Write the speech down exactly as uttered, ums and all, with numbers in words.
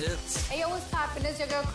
hits. Hey, yo, what's poppin'? It's your girl